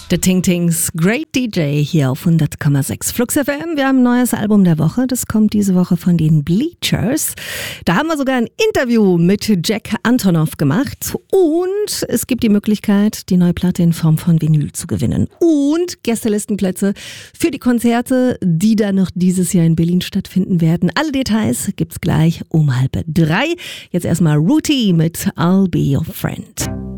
The Ting Tings, Great DJ hier auf 100,6 Flux FM. Wir haben ein neues Album der Woche. Das kommt diese Woche von den Bleachers. Da haben wir sogar ein Interview mit Jack Antonoff gemacht. Und es gibt die Möglichkeit, die neue Platte in Form von Vinyl zu gewinnen. Und Gästelistenplätze für die Konzerte, die dann noch dieses Jahr in Berlin stattfinden werden. Alle Details gibt's gleich um 2:30. Jetzt erstmal Ruti mit I'll Be Your Friend.